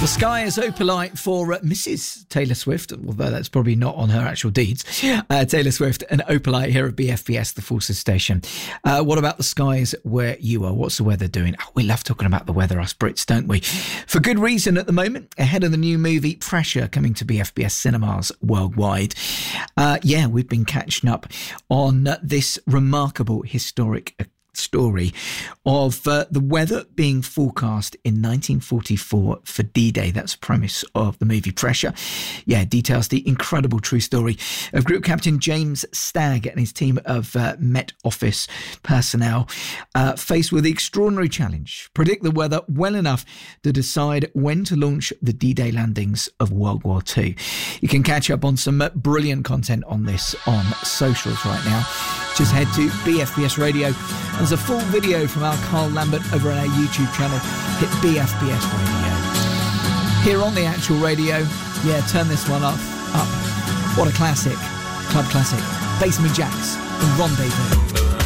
The sky is opalite for Mrs. Taylor Swift, although that's probably not on her actual deeds. Taylor Swift and opalite here at BFBS, the Forces Station. What about the skies where you are? What's the weather doing? Oh, we love talking about the weather, us Brits, don't we? For good reason at the moment, ahead of the new movie Pressure coming to BFBS cinemas worldwide. We've been catching up on this remarkable historic story of the weather being forecast in 1944 for D-Day. That's the premise of the movie Pressure. Details the incredible true story of Group Captain James Stagg and his team of Met Office personnel faced with the extraordinary challenge: predict the weather well enough to decide when to launch the D-Day landings of World War II. You can catch up on some brilliant content on this on socials right now. Just head to BFBS Radio. There's a full video from our Carl Lambert over on our YouTube channel. Hit BFBS Radio. Here on the actual radio, turn this one up. What a classic. Club classic. Basement Jaxx and Rendezvous.